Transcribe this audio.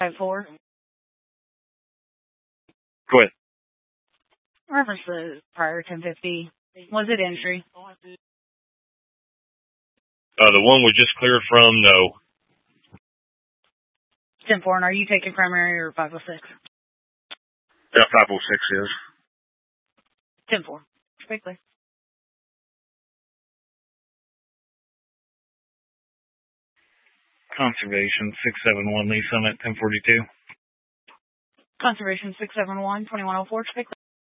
4. Go ahead. Reference the prior 1050. Was it entry? The one was just cleared from no. 10-4, and are you taking primary or 506? That 506 is. 10-4. Quickly. Conservation 671 Lee Summit 1042. Conservation 671 2104. Quickly.